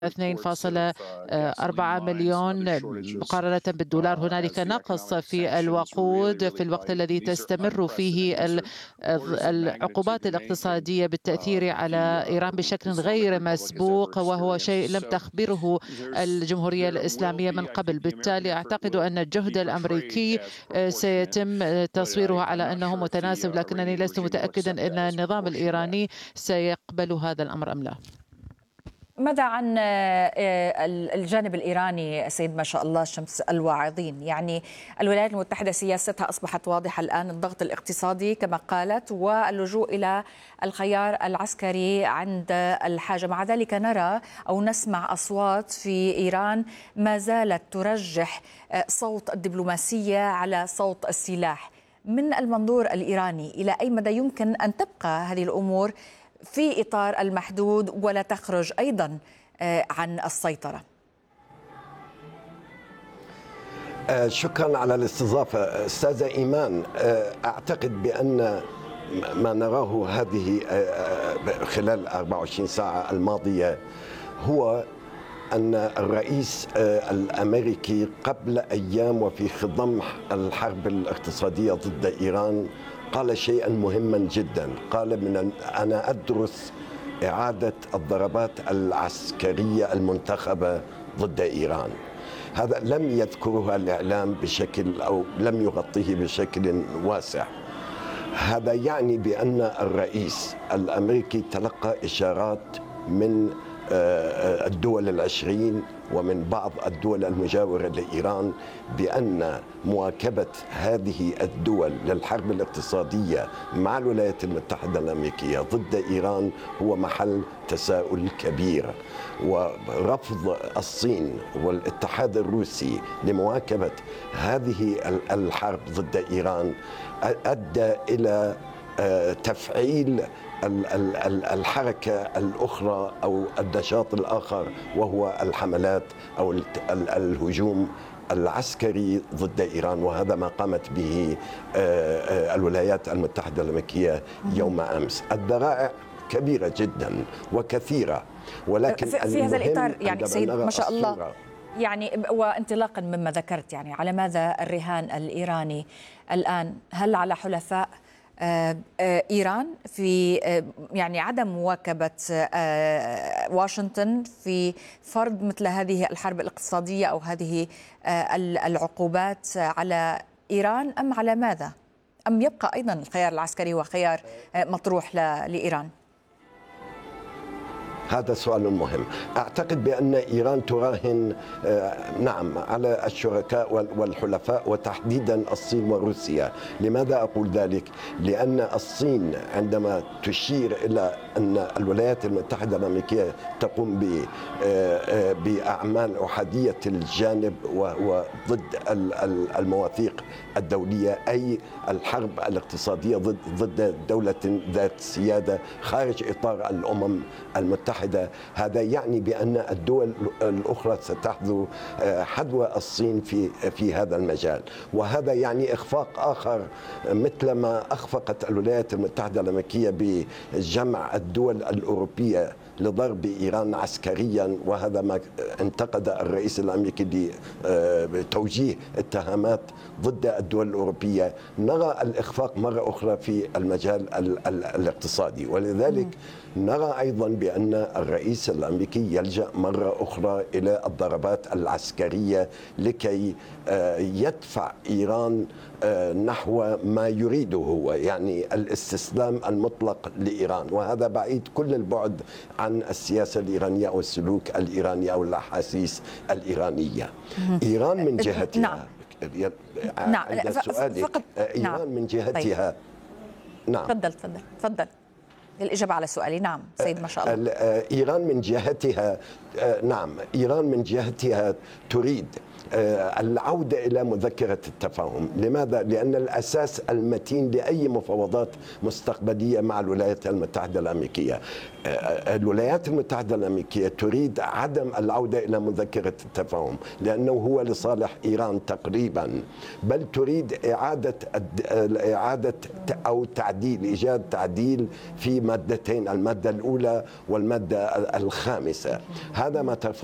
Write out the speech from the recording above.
2.4 مليون مقارنة بالدولار. هنالك نقص في الوقود في الوقت الذي تستمر فيه العقوبات الاقتصادية بالتأثير على إيران بشكل غير مسبوق، وهو شيء لم تخبره الجمهورية الإسلامية من قبل. بالتالي أعتقد أن الجهد الأمريكي سيتم تصويره على أنه متناسب، لكنني لست متأكدا أن النظام الإيراني سيقبل هذا الأمر أم لا. ماذا عن الجانب الإيراني سيد ما شاء الله شمس الواعظين؟ يعني الولايات المتحدة سياستها أصبحت واضحة الآن، الضغط الاقتصادي كما قالت واللجوء إلى الخيار العسكري عند الحاجة. مع ذلك نرى أو نسمع أصوات في إيران ما زالت ترجح صوت الدبلوماسية على صوت السلاح. من المنظور الإيراني إلى أي مدى يمكن أن تبقى هذه الأمور في إطار المحدود ولا تخرج أيضا عن السيطرة؟ شكرا على الاستضافة أستاذة إيمان. أعتقد بأن ما نراه هذه خلال 24 ساعة الماضية هو أن الرئيس الأمريكي قبل أيام وفي خضم الحرب الاقتصادية ضد إيران قال شيئا مهما جدا. قال أنا أدرس إعادة الضربات العسكرية المنتخبة ضد إيران. هذا لم يذكره الإعلام بشكل أو لم يغطيه بشكل واسع. هذا يعني بأن الرئيس الأمريكي تلقى إشارات من الدول العشرين ومن بعض الدول المجاورة لإيران بأن مواكبة هذه الدول للحرب الاقتصادية مع الولايات المتحدة الأمريكية ضد إيران هو محل تساؤل كبير. ورفض الصين والاتحاد الروسي لمواكبة هذه الحرب ضد إيران أدى إلى تفعيل الحركة الأخرى أو النشاط الآخر، وهو الحملات أو الهجوم العسكري ضد إيران، وهذا ما قامت به الولايات المتحدة الأمريكية يوم أمس. الذرائع كبيرة جدا وكثيرة، ولكن في هذا الإطار يعني سيد ما شاء الله، يعني وانطلاقا مما ذكرت، يعني على ماذا الرهان الإيراني الآن؟ هل على حلفاء إيران في يعني عدم مواكبة واشنطن في فرض مثل هذه الحرب الاقتصادية أو هذه العقوبات على إيران، أم على ماذا؟ أم يبقى أيضا الخيار العسكري وخيار مطروح لإيران؟ هذا سؤال مهم. أعتقد بأن إيران تراهن نعم على الشركاء والحلفاء وتحديدا الصين وروسيا. لماذا أقول ذلك؟ لأن الصين عندما تشير إلى أن الولايات المتحدة الأمريكية تقوم بأعمال أحادية الجانب وهو ضد المواثيق الدولية، أي الحرب الاقتصادية ضد دولة ذات سيادة خارج إطار الأمم المتحدة، هذا يعني بأن الدول الأخرى ستحذو حذو الصين في هذا المجال. وهذا يعني إخفاق آخر مثلما أخفقت الولايات المتحدة الأمريكية بجمع الدول الأوروبية لضرب إيران عسكريا، وهذا ما انتقد الرئيس الأمريكي بتوجيه اتهامات ضد الدول الأوروبية. نرى الإخفاق مرة أخرى في المجال الاقتصادي، ولذلك نرى أيضا بأن الرئيس الأمريكي يلجأ مرة أخرى إلى الضربات العسكرية لكي يدفع إيران نحو ما يريده هو، يعني الاستسلام المطلق لإيران، وهذا بعيد كل البعد عن السياسة الإيرانية أو السلوك الإيراني أو الأحاسيس الإيرانية. إيران من جهتها نعم. فقط إيران من جهتها نعم. تفضل للإجابة على سؤالي. نعم سيد ما شاء الله. إيران من جهتها نعم، إيران من جهتها تريد العودة إلى مذكرة التفاهم. لماذا؟ لأن الأساس المتين لأي مفاوضات مستقبلية مع الولايات المتحدة الأمريكية الولايات المتحدة الأمريكية تريد عدم العودة إلى مذكرة التفاهم لأنه هو لصالح إيران تقريبا، بل تريد إعادة أو تعديل، إيجاد تعديل في مادتين، المادة الأولى والمادة الخامسة. هذا ما